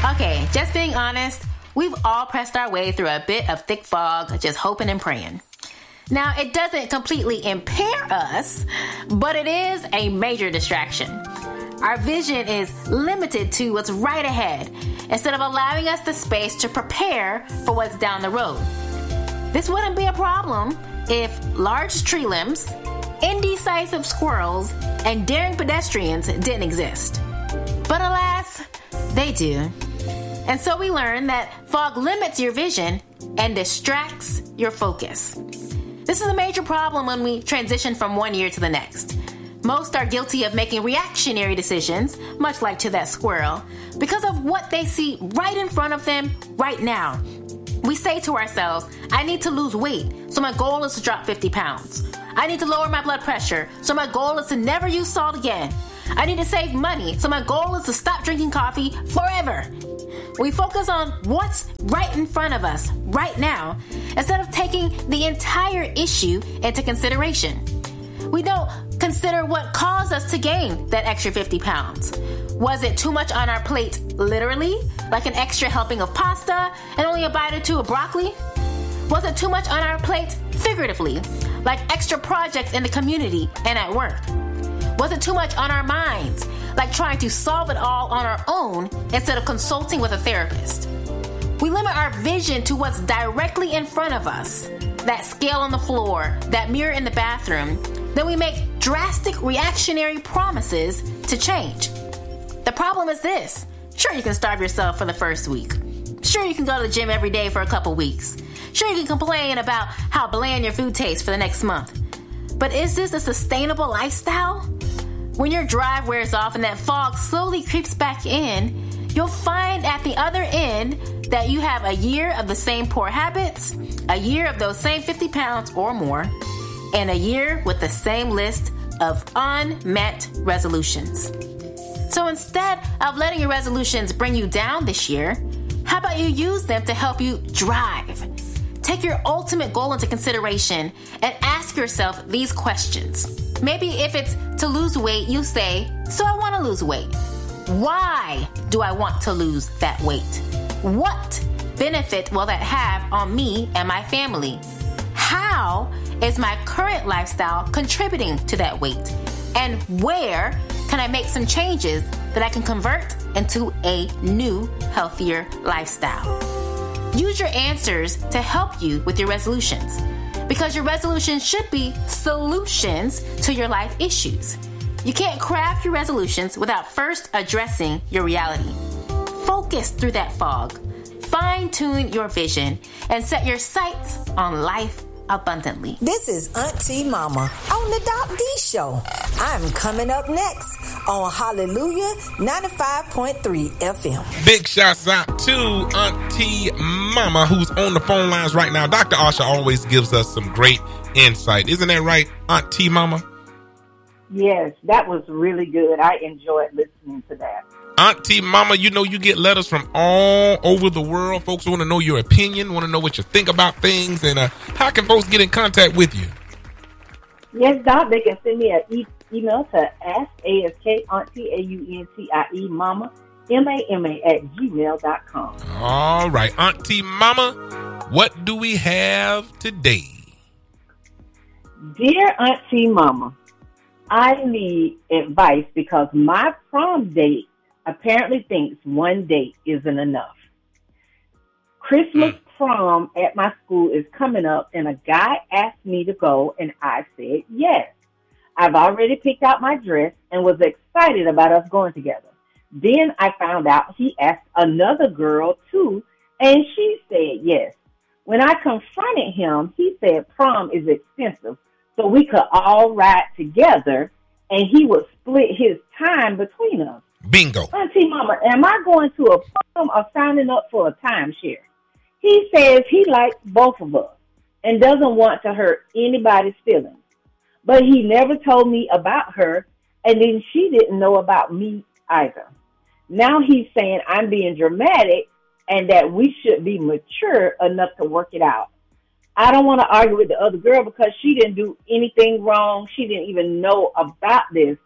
Okay, just being honest, we've all pressed our way through a bit of thick fog, just hoping and praying. Now, it doesn't completely impair us, but it is a major distraction. Our vision is limited to what's right ahead, instead of allowing us the space to prepare for what's down the road. This wouldn't be a problem if large tree limbs, indecisive squirrels, and daring pedestrians didn't exist. But alas, they do. And so we learn that fog limits your vision and distracts your focus. This is a major problem when we transition from one year to the next. Most are guilty of making reactionary decisions, much like to that squirrel, because of what they see right in front of them right now. We say to ourselves, I need to lose weight, so my goal is to drop 50 pounds. I need to lower my blood pressure, so my goal is to never use salt again. I need to save money, so my goal is to stop drinking coffee forever. We focus on what's right in front of us right now, instead of taking the entire issue into consideration. We don't consider what caused us to gain that extra 50 pounds. Was it too much on our plate, literally, like an extra helping of pasta and only a bite or two of broccoli? Was it too much on our plate, figuratively, like extra projects in the community and at work? Was it too much on our minds, like trying to solve it all on our own instead of consulting with a therapist? We limit our vision to what's directly in front of us, that scale on the floor, that mirror in the bathroom. Then we make drastic reactionary promises to change. The problem is this. Sure, you can starve yourself for the first week. Sure, you can go to the gym every day for a couple weeks. Sure, you can complain about how bland your food tastes for the next month. But is this a sustainable lifestyle? When your drive wears off and that fog slowly creeps back in, you'll find at the other end that you have a year of the same poor habits, a year of those same 50 pounds or more, and a year with the same list of unmet resolutions. So instead of letting your resolutions bring you down this year, how about you use them to help you drive? Take your ultimate goal into consideration and ask yourself these questions. Maybe if it's to lose weight, you say, so I want to lose weight. Why do I want to lose that weight? What benefit will that have on me and my family? How is my current lifestyle contributing to that weight? And where can I make some changes that I can convert into a new, healthier lifestyle? Use your answers to help you with your resolutions, because your resolutions should be solutions to your life issues. You can't craft your resolutions without first addressing your reality. Focus through that fog, fine-tune your vision, and set your sights on life abundantly. This is Auntie Mama on the Doc D Show. I'm coming up next on Hallelujah 95.3 FM. Big shouts out to Auntie Mama, who's on the phone lines right now. Dr. Asha always gives us some great insight. Isn't that right, Auntie Mama? Yes, that was really good. I enjoyed listening to that. Auntie Mama, you know you get letters from all over the world. Folks want to know your opinion, want to know what you think about things, and how can folks get in contact with you? Yes, Doc, they can send me an email to ask Auntie, A-U-N-T-I-E, Mama, M-A-M-A @gmail.com. All right, Auntie Mama, what do we have today? Dear Auntie Mama, I need advice because my prom date apparently thinks one date isn't enough. Christmas prom at my school is coming up, and a guy asked me to go, and I said yes. I've already picked out my dress and was excited about us going together. Then I found out he asked another girl too, and she said yes. When I confronted him, he said prom is expensive, so we could all ride together, and he would split his time between us. Bingo. Auntie Mama, am I going to a prom or signing up for a timeshare? He says he likes both of us and doesn't want to hurt anybody's feelings. But he never told me about her, and then she didn't know about me either. Now he's saying I'm being dramatic and that we should be mature enough to work it out. I don't want to argue with the other girl because she didn't do anything wrong. She didn't even know about this.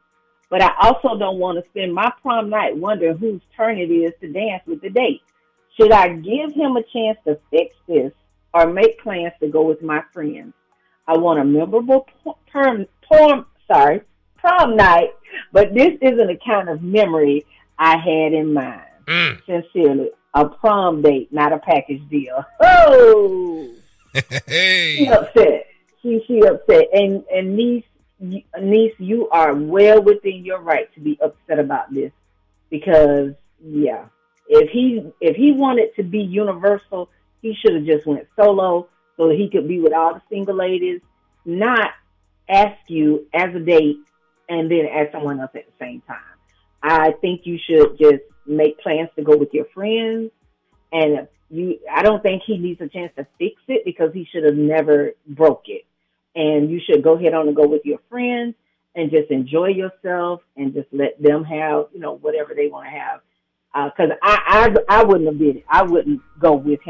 but I also don't want to spend my prom night wondering whose turn it is to dance with the date. Should I give him a chance to fix this or make plans to go with my friends? I want a memorable prom night, but this isn't the kind of memory I had in mind. Sincerely, a prom date, not a package deal. Oh, Hey. she upset. She upset. And niece, you are well within your right to be upset about this because, yeah, if he wanted to be universal, he should have just went solo so that he could be with all the single ladies, not ask you as a date and then ask someone else at the same time. I think you should just make plans to go with your friends, and I don't think he needs a chance to fix it because he should have never broke it. And you should go ahead on and go with your friends and just enjoy yourself and just let them have, whatever they want to have. Because I wouldn't have did it. I wouldn't go with him.